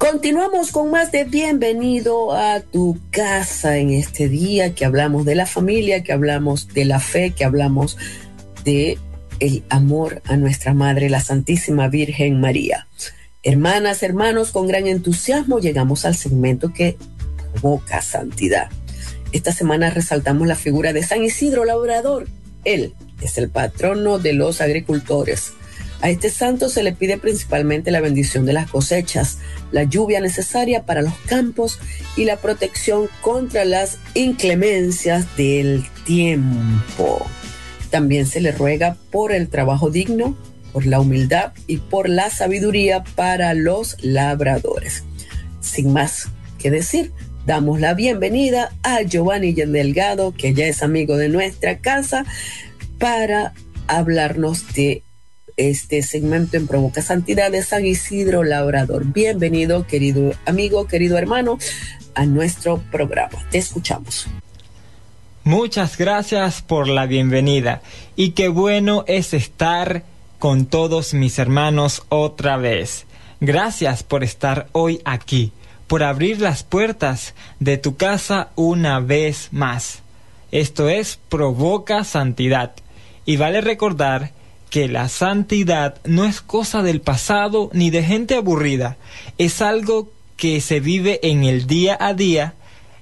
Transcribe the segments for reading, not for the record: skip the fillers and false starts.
Continuamos con más de Bienvenido a tu casa en este día que hablamos de la familia, que hablamos de la fe, que hablamos de el amor a nuestra Madre, la Santísima Virgen María. Hermanas, hermanos, con gran entusiasmo llegamos al segmento que provoca santidad. Esta semana resaltamos la figura de San Isidro Labrador. Él es el patrono de los agricultores. A este santo se le pide principalmente la bendición de las cosechas, la lluvia necesaria para los campos y la protección contra las inclemencias del tiempo. También se le ruega por el trabajo digno, por la humildad y por la sabiduría para los labradores. Sin más que decir, damos la bienvenida a Giovanni Delgado, que ya es amigo de nuestra casa, para hablarnos de este segmento en Provoca Santidad de San Isidro Labrador. Bienvenido, querido amigo, querido hermano, a nuestro programa. Te escuchamos. Muchas gracias por la bienvenida y qué bueno es estar con todos mis hermanos otra vez. Gracias por estar hoy aquí, por abrir las puertas de tu casa una vez más. Esto es Provoca Santidad y vale recordar que la santidad no es cosa del pasado ni de gente aburrida, es algo que se vive en el día a día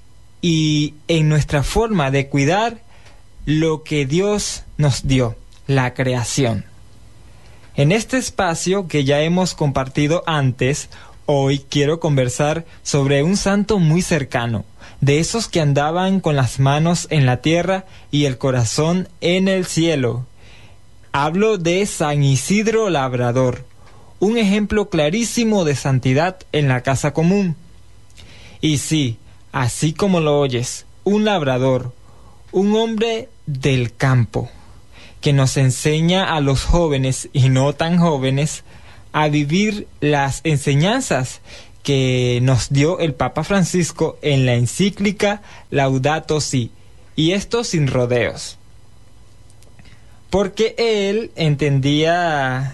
y en nuestra forma de cuidar lo que Dios nos dio, la creación. En este espacio que ya hemos compartido antes, hoy quiero conversar sobre un santo muy cercano, de esos que andaban con las manos en la tierra y el corazón en el cielo. Hablo de San Isidro Labrador, un ejemplo clarísimo de santidad en la casa común. Y sí, así como lo oyes, un labrador, un hombre del campo, que nos enseña a los jóvenes y no tan jóvenes a vivir las enseñanzas que nos dio el Papa Francisco en la encíclica Laudato Si, y esto sin rodeos. Porque él entendía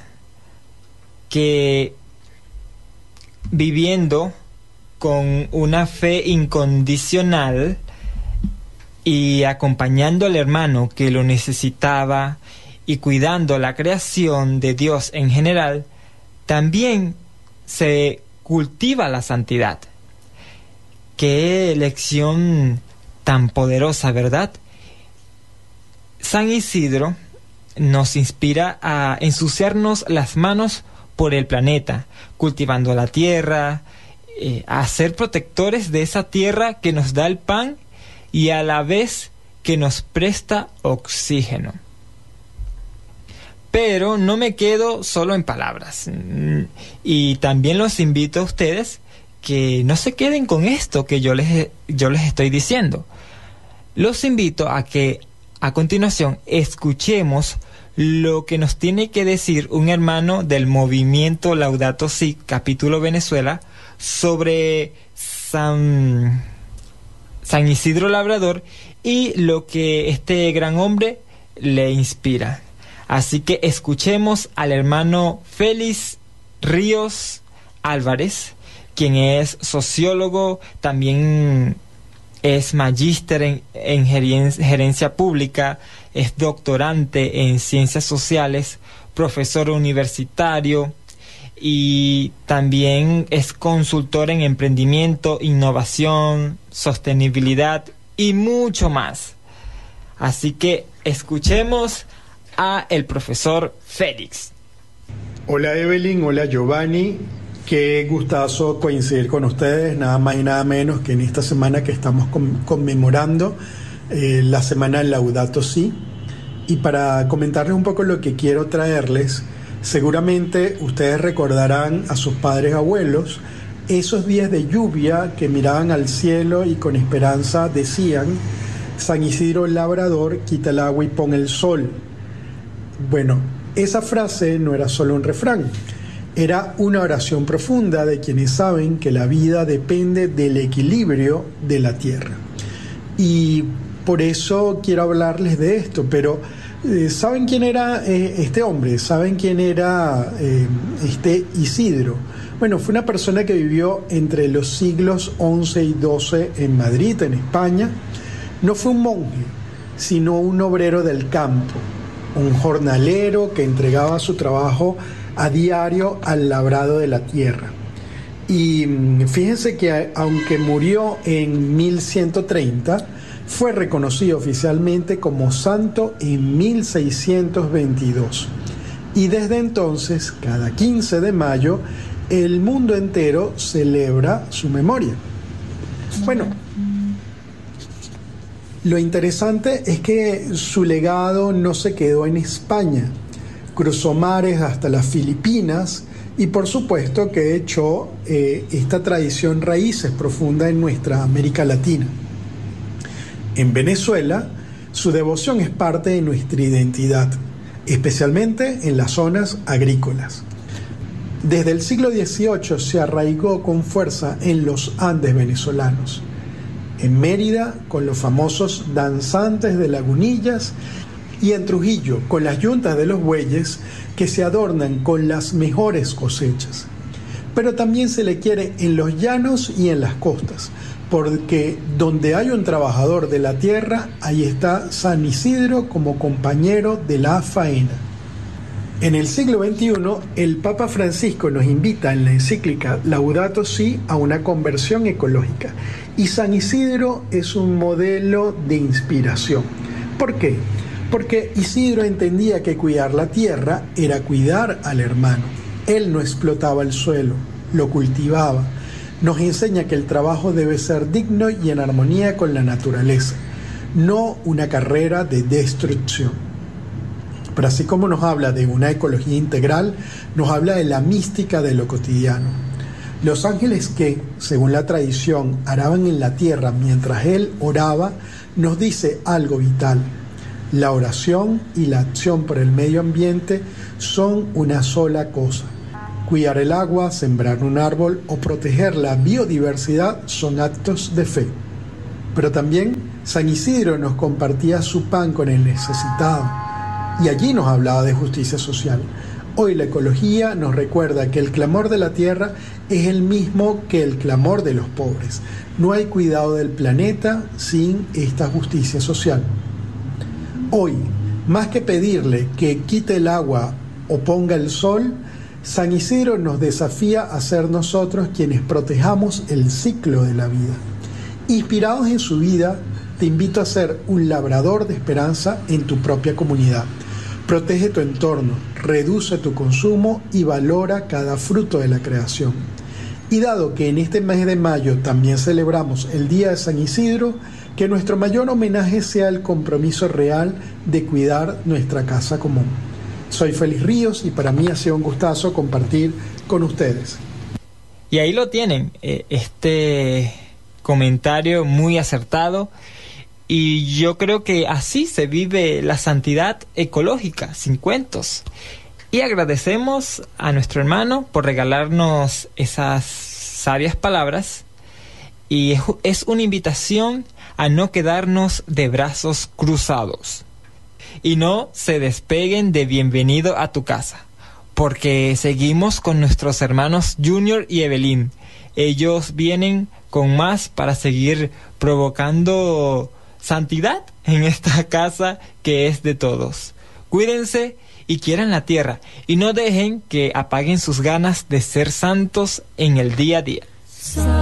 que viviendo con una fe incondicional y acompañando al hermano que lo necesitaba y cuidando la creación de Dios en general, también se cultiva la santidad. Qué lección tan poderosa, ¿verdad? San Isidro nos inspira a ensuciarnos las manos por el planeta, cultivando la tierra, a ser protectores de esa tierra que nos da el pan y a la vez que nos presta oxígeno. Pero no me quedo solo en palabras, y también los invito a ustedes que no se queden con esto que yo les estoy diciendo. Los invito a que a continuación escuchemos lo que nos tiene que decir un hermano del movimiento Laudato Si, capítulo Venezuela, sobre San Isidro Labrador y lo que este gran hombre le inspira. Así que escuchemos al hermano Félix Ríos Álvarez, quien es sociólogo, también es magíster en gerencia pública, es doctorante en ciencias sociales, profesor universitario y también es consultor en emprendimiento, innovación, sostenibilidad y mucho más. Así que escuchemos a el profesor Félix. Hola Evelyn, hola Giovanni. Qué gustazo coincidir con ustedes, nada más y nada menos que en esta semana que estamos conmemorando la semana Laudato Si. Y para comentarles un poco lo que quiero traerles, seguramente ustedes recordarán a sus padres abuelos esos días de lluvia que miraban al cielo y con esperanza decían: San Isidro Labrador, quita el agua y pon el sol. Bueno, esa frase no era solo un refrán. Era una oración profunda de quienes saben que la vida depende del equilibrio de la tierra. Y por eso quiero hablarles de esto, pero ¿Saben quién era este hombre? ¿Saben quién era este Isidro? Bueno, fue una persona que vivió entre los siglos XI y XII en Madrid, en España. No fue un monje, sino un obrero del campo, un jornalero que entregaba su trabajo a diario al labrado de la tierra. Y fíjense que aunque murió en 1130, fue reconocido oficialmente como santo en 1622. Y desde entonces, cada 15 de mayo, el mundo entero celebra su memoria. Bueno, lo interesante es que su legado no se quedó en España. Cruzó mares hasta las Filipinas y por supuesto que echó esta tradición raíces profundas en nuestra América Latina. En Venezuela, su devoción es parte de nuestra identidad, especialmente en las zonas agrícolas. Desde el siglo XVIII se arraigó con fuerza en los Andes venezolanos. En Mérida, con los famosos danzantes de Lagunillas, y en Trujillo, con las yuntas de los bueyes que se adornan con las mejores cosechas. Pero también se le quiere en los llanos y en las costas, porque donde hay un trabajador de la tierra, ahí está San Isidro como compañero de la faena. En el siglo XXI, el Papa Francisco nos invita en la encíclica Laudato Si a una conversión ecológica, y San Isidro es un modelo de inspiración. ¿Por qué? Porque Isidro entendía que cuidar la tierra era cuidar al hermano. Él no explotaba el suelo, lo cultivaba. Nos enseña que el trabajo debe ser digno y en armonía con la naturaleza, no una carrera de destrucción. Pero así como nos habla de una ecología integral, nos habla de la mística de lo cotidiano. Los ángeles que, según la tradición, araban en la tierra mientras él oraba, nos dice algo vital. La oración y la acción por el medio ambiente son una sola cosa. Cuidar el agua, sembrar un árbol o proteger la biodiversidad son actos de fe. Pero también San Isidro nos compartía su pan con el necesitado y allí nos hablaba de justicia social. Hoy la ecología nos recuerda que el clamor de la tierra es el mismo que el clamor de los pobres. No hay cuidado del planeta sin esta justicia social. Hoy, más que pedirle que quite el agua o ponga el sol, San Isidro nos desafía a ser nosotros quienes protejamos el ciclo de la vida. Inspirados en su vida, te invito a ser un labrador de esperanza en tu propia comunidad. Protege tu entorno, reduce tu consumo y valora cada fruto de la creación. Y dado que en este mes de mayo también celebramos el Día de San Isidro, que nuestro mayor homenaje sea el compromiso real de cuidar nuestra casa común. Soy Félix Ríos y para mí ha sido un gustazo compartir con ustedes. Y ahí lo tienen, este comentario muy acertado, y yo creo que así se vive la santidad ecológica, sin cuentos. Y agradecemos a nuestro hermano por regalarnos esas sabias palabras, y es una invitación a no quedarnos de brazos cruzados. Y no se despeguen de Bienvenido a tu Casa, porque seguimos con nuestros hermanos Junior y Evelyn. Ellos vienen con más para seguir provocando santidad en esta casa que es de todos. Cuídense y quieran la tierra, y no dejen que apaguen sus ganas de ser santos en el día a día.